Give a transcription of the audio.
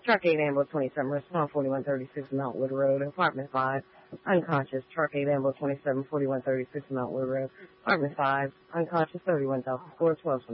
Truck 8 ambulance 27, respond 4136 Mountwood Road, apartment 5, unconscious. Truck 8 ambulance 27, 4136 Mountwood Road, apartment 5, unconscious 31,412.